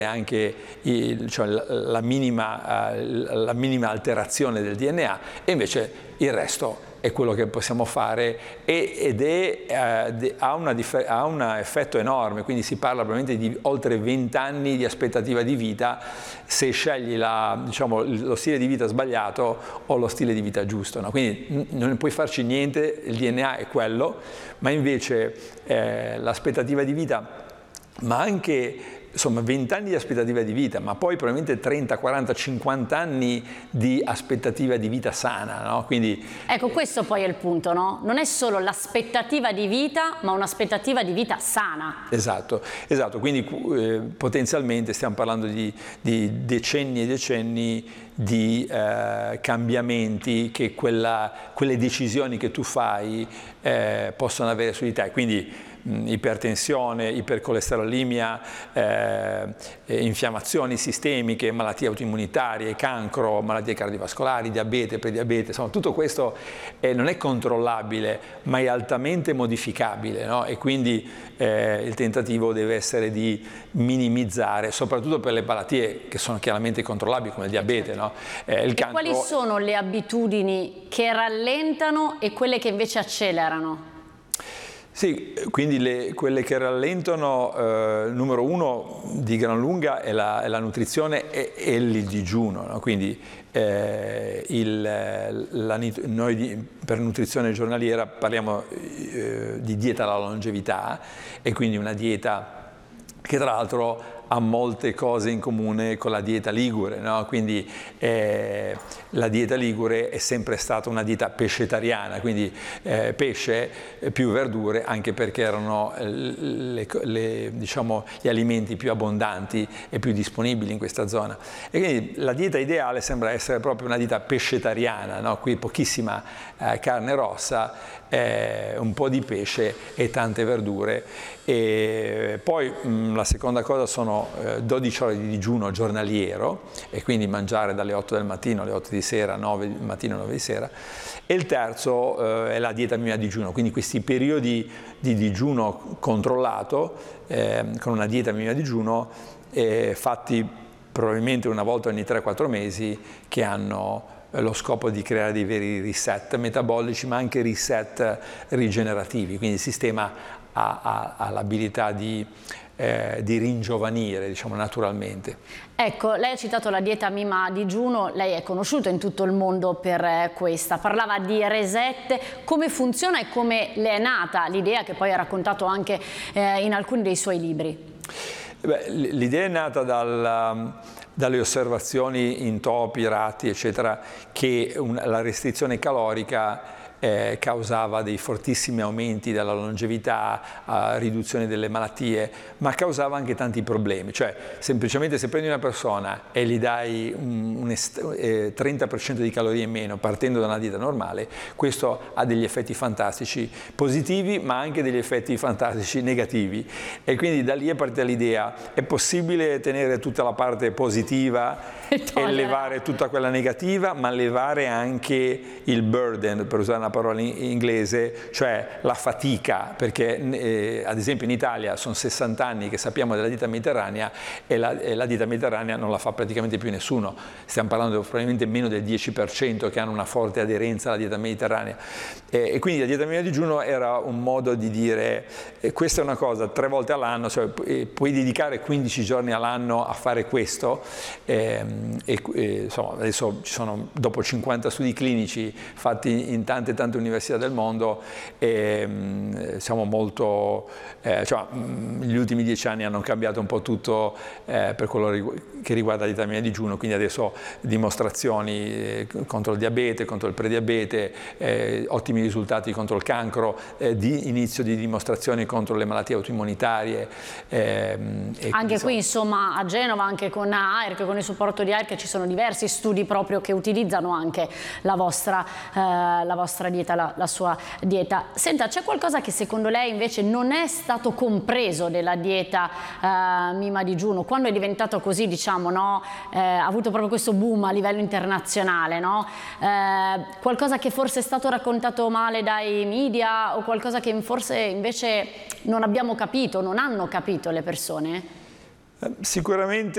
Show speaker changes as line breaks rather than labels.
anche cioè la minima alterazione del DNA, e invece il resto è quello che possiamo fare, ha un effetto enorme. Quindi si parla probabilmente di oltre 20 anni di aspettativa di vita se scegli lo stile di vita sbagliato o lo stile di vita giusto, no? Quindi non puoi farci niente, il DNA è quello, ma invece l'aspettativa di vita, ma anche insomma 20 anni di aspettativa di vita, ma poi probabilmente 30, 40, 50 anni di aspettativa di vita sana, no? Quindi,
ecco, questo poi è il punto, no? Non è solo l'aspettativa di vita, ma un'aspettativa di vita sana.
Esatto, esatto. Quindi potenzialmente stiamo parlando di decenni e decenni di cambiamenti che quelle decisioni che tu fai possono avere su di te. Quindi ipertensione, ipercolesterolemia, infiammazioni sistemiche, malattie autoimmunitarie, cancro, malattie cardiovascolari, diabete, prediabete, insomma tutto questo non è controllabile, ma è altamente modificabile, no? E quindi il tentativo deve essere di minimizzare, soprattutto per le malattie che sono chiaramente controllabili come il diabete, no? Il cancro.
Quali sono le abitudini che rallentano e quelle che invece accelerano?
Sì, quindi quelle che rallentano, numero uno di gran lunga è la nutrizione e il digiuno, no? Quindi noi per nutrizione giornaliera parliamo di dieta alla longevità, e quindi una dieta che tra l'altro ha molte cose in comune con la dieta ligure, no? Quindi la dieta ligure è sempre stata una dieta pescetariana, quindi pesce più verdure, anche perché erano diciamo, gli alimenti più abbondanti e più disponibili in questa zona. E quindi la dieta ideale sembra essere proprio una dieta pescetariana, no? Qui pochissima carne rossa, un po' di pesce e tante verdure. E poi la seconda cosa sono 12 ore di digiuno giornaliero, e quindi mangiare dalle 8 del mattino alle 8 di sera, 9 del mattino, 9 di sera. E il terzo è la dieta mima digiuno, quindi questi periodi di digiuno controllato, con una dieta mima digiuno, fatti probabilmente una volta ogni 3-4 mesi, che hanno lo scopo di creare dei veri reset metabolici, ma anche reset rigenerativi, quindi il sistema ha l'abilità di ringiovanire, diciamo, naturalmente.
Ecco, lei ha citato la dieta mima digiuno, lei è conosciuto in tutto il mondo per questa, parlava di reset, come funziona e come le è nata l'idea, che poi ha raccontato anche in alcuni dei suoi libri?
L'idea è nata dalle osservazioni in topi, ratti, eccetera, che la restrizione calorica causava dei fortissimi aumenti della longevità, riduzione delle malattie, ma causava anche tanti problemi. Cioè, semplicemente se prendi una persona e gli dai un 30% di calorie in meno partendo da una dieta normale, questo ha degli effetti fantastici positivi, ma anche degli effetti fantastici negativi. E quindi da lì è partita l'idea: è possibile tenere tutta la parte positiva e levare tutta quella negativa, ma levare anche il burden, per usare una parola inglese, cioè la fatica, perché ad esempio in Italia sono 60 anni che sappiamo della dieta mediterranea, e la dieta mediterranea non la fa praticamente più nessuno. Stiamo parlando probabilmente meno del 10% che hanno una forte aderenza alla dieta mediterranea, e quindi la dieta mia digiuno era un modo di dire: questa è una cosa 3 volte all'anno, cioè puoi dedicare 15 giorni all'anno a fare questo, insomma, adesso ci sono dopo 50 studi clinici fatti in tante università del mondo, e siamo molto, cioè, gli ultimi 10 anni hanno cambiato un po' tutto per quello che riguarda la dieta mia digiuno, quindi adesso dimostrazioni contro il diabete, contro il prediabete, ottimi risultati contro il cancro, inizio di dimostrazioni contro le malattie autoimmunitarie.
Anche qui insomma a Genova, anche con AIRC, con il supporto di AIRC, ci sono diversi studi proprio che utilizzano anche la vostra dieta, la sua dieta. Senta, c'è qualcosa che secondo lei invece non è stato compreso della dieta mima digiuno, quando è diventato così, diciamo, no? Ha avuto proprio questo boom a livello internazionale, no? Qualcosa che forse è stato raccontato male dai media, o qualcosa che forse invece non abbiamo capito, non hanno capito le persone?
Sicuramente